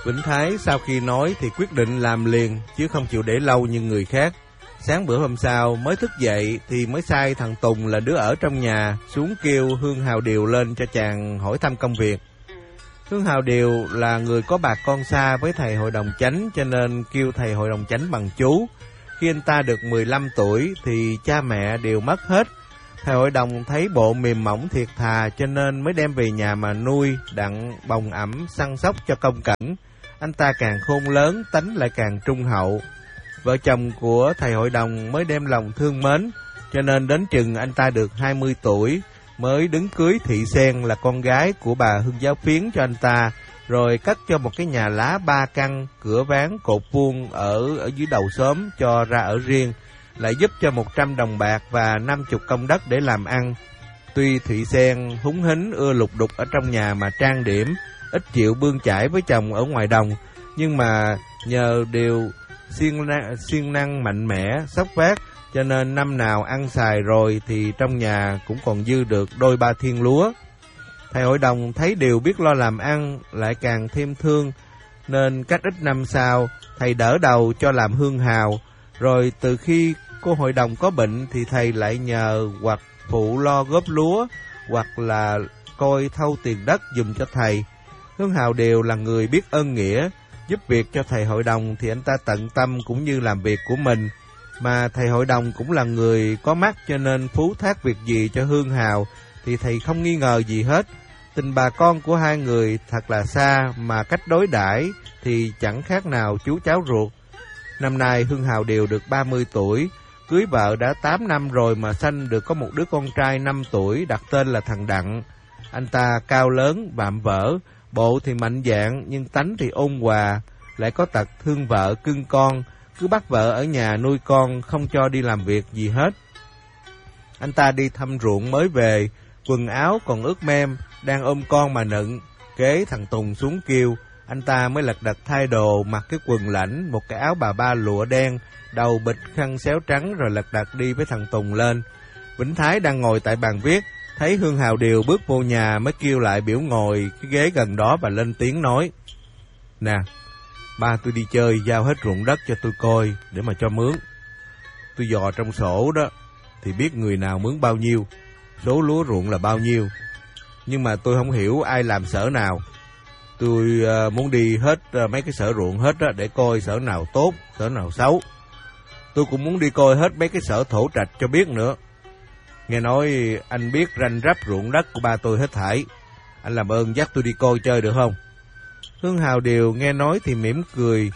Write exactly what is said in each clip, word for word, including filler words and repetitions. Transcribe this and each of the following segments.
Vĩnh Thái sau khi nói thì quyết định làm liền, chứ không chịu để lâu như người khác. Sáng bữa hôm sau mới thức dậy thì mới sai thằng Tùng là đứa ở trong nhà xuống kêu Hương Hào Điều lên cho chàng hỏi thăm công việc. Hương Hào Điều là người có bà con xa với thầy hội đồng chánh, cho nên kêu thầy hội đồng chánh bằng chú. Khi anh ta được mười lăm tuổi thì cha mẹ đều mất hết. Thầy hội đồng thấy bộ mềm mỏng thiệt thà cho nên mới đem về nhà mà nuôi, đặng bồng ẵm săn sóc cho công cẩn. Anh ta càng khôn lớn, tánh lại càng trung hậu. Vợ chồng của thầy hội đồng mới đem lòng thương mến, cho nên đến chừng anh ta được hai mươi tuổi mới đứng cưới Thị Sen là con gái của bà Hương Giáo Phiến cho anh ta, rồi cất cho một cái nhà lá ba căn, cửa ván cột vuông ở ở dưới đầu xóm cho ra ở riêng, lại giúp cho một trăm đồng bạc và năm chục công đất để làm ăn. Tuy Thị Sen húng hính ưa lục đục ở trong nhà mà trang điểm, ít chịu bươn chải với chồng ở ngoài đồng, nhưng mà nhờ điều siêng năng, siêng năng mạnh mẽ, xốc vác, cho nên năm nào ăn xài rồi thì trong nhà cũng còn dư được đôi ba thiên lúa. Thầy hội đồng thấy Điều biết lo làm ăn, lại càng thêm thương, nên cách ít năm sau, thầy đỡ đầu cho làm hương hào. Rồi từ khi cô hội đồng có bệnh thì thầy lại nhờ hoặc phụ lo góp lúa, hoặc là coi thâu tiền đất giùm cho thầy. Hương Hào đều là người biết ơn nghĩa, giúp việc cho thầy hội đồng thì anh ta tận tâm cũng như làm việc của mình. Mà thầy hội đồng cũng là người có mắt, cho nên phú thác việc gì cho Hương Hào thì thầy không nghi ngờ gì hết. Tình bà con của hai người thật là xa, mà cách đối đãi thì chẳng khác nào chú cháu ruột. Năm nay Hương Hào đều được ba mươi tuổi, cưới vợ đã tám năm rồi mà sanh được có một đứa con trai năm tuổi, đặt tên là thằng Đặng. Anh ta cao lớn, vạm vỡ, bộ thì mạnh dạn nhưng tánh thì ôn hòa, lại có tật thương vợ cưng con, cứ bắt vợ ở nhà nuôi con, không cho đi làm việc gì hết. Anh ta đi thăm ruộng mới về, quần áo còn ướt mem, đang ôm con mà nựng. Kế thằng Tùng xuống kêu, anh ta mới lật đật thay đồ, mặc cái quần lãnh, một cái áo bà ba lụa đen, đầu bịch khăn xéo trắng, rồi lật đật đi với thằng Tùng lên. Vĩnh Thái đang ngồi tại bàn viết, thấy Hương Hào Điều bước vô nhà mới kêu lại biểu ngồi cái ghế gần đó và lên tiếng nói: "Nè, ba tôi đi chơi, giao hết ruộng đất cho tôi coi để mà cho mướn. Tôi dò trong sổ đó thì biết người nào mướn bao nhiêu, số lúa ruộng là bao nhiêu. Nhưng mà tôi không hiểu ai làm sở nào. Tôi uh, muốn đi hết uh, mấy cái sở ruộng hết đó, để coi sở nào tốt, sở nào xấu. Tôi cũng muốn đi coi hết mấy cái sở thổ trạch cho biết nữa. Nghe nói anh biết ranh rắp ruộng đất của ba tôi hết thảy. Anh làm ơn dắt tôi đi coi chơi được không?" Hương Hào Điều nghe nói thì mỉm cười: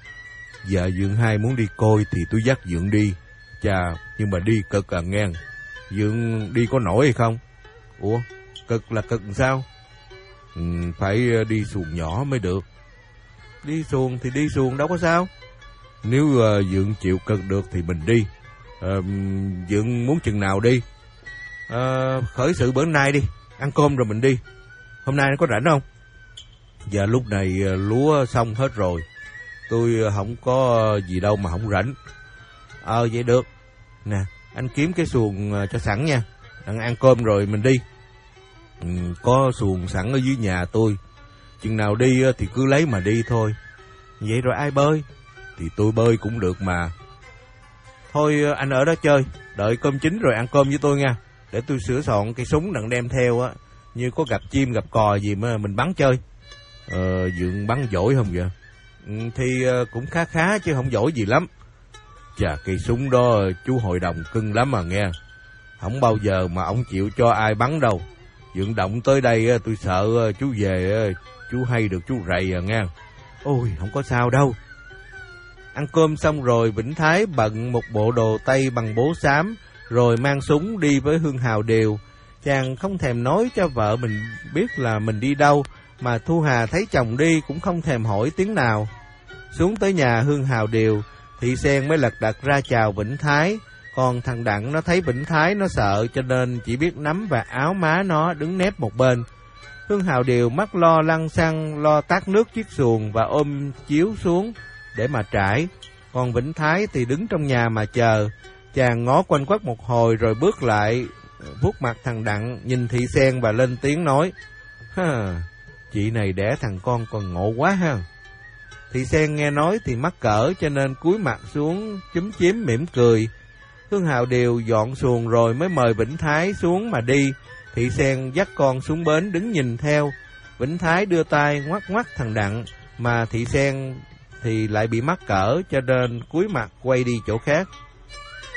"Dạ Dượng hai muốn đi coi thì tôi dắt Dượng đi. Chà, nhưng mà đi cực à nghe. Dượng đi có nổi hay không?" "Ủa, cực là cực làm sao?" Ừ, "phải đi xuồng nhỏ mới được." "Đi xuồng thì đi xuồng đâu có sao. Nếu uh, Dượng chịu cực được thì mình đi. uh, Dượng muốn chừng nào đi?" uh, "Khởi sự bữa nay đi, ăn cơm rồi mình đi. Hôm nay có rảnh không?" "Dạ lúc này uh, lúa xong hết rồi. Tôi uh, không có uh, gì đâu mà không rảnh." "Ờ vậy được. Nè, anh kiếm cái xuồng uh, cho sẵn nha. Ăn, ăn cơm rồi mình đi." Ừ, "có xuồng sẵn ở dưới nhà tôi. Chừng nào đi thì cứ lấy mà đi thôi." "Vậy rồi ai bơi?" "Thì tôi bơi cũng được mà." "Thôi anh ở đó chơi, đợi cơm chín rồi ăn cơm với tôi nha. Để tôi sửa soạn cây súng đặng đem theo á, như có gặp chim gặp cò gì mà mình bắn chơi." Ờ, Dượng bắn giỏi không vậy?" Ừ, "thì cũng khá khá chứ không giỏi gì lắm." "Chà, cây súng đó chú hội đồng cưng lắm mà nghe. Không bao giờ mà ông chịu cho ai bắn đâu. Dượng động tới đây tôi sợ chú về chú hay được chú rầy à nghe." "Ôi không có sao đâu." Ăn cơm xong rồi Vĩnh Thái bận một bộ đồ tây bằng bố xám, rồi mang súng đi với Hương Hào Điều. Chàng không thèm nói cho vợ mình biết là mình đi đâu, mà Thu Hà thấy chồng đi cũng không thèm hỏi tiếng nào. Xuống tới nhà Hương Hào Điều, Thị Sen mới lật đật ra chào Vĩnh Thái. Còn thằng Đặng nó thấy Vĩnh Thái nó sợ, cho nên chỉ biết nắm và áo má nó đứng nép một bên. Hương Hào Điều mắt lo lăn xăng, lo tát nước chiếc xuồng và ôm chiếu xuống để mà trải. Còn Vĩnh Thái thì đứng trong nhà mà chờ. Chàng ngó quanh quất một hồi rồi bước lại, vuốt mặt thằng Đặng, nhìn Thị Sen và lên tiếng nói: "Hả, chị này đẻ thằng con còn ngộ quá ha. Thị Sen nghe nói thì mắc cỡ cho nên cúi mặt xuống chúm chím mỉm cười. Hương Hào Điều dọn xuồng rồi mới mời Vĩnh Thái xuống mà đi. Thị Sen dắt con xuống bến đứng nhìn theo. Vĩnh Thái đưa tay ngoắc ngoắc thằng Đặng, mà Thị Sen thì lại bị mắc cỡ cho nên cúi mặt quay đi chỗ khác.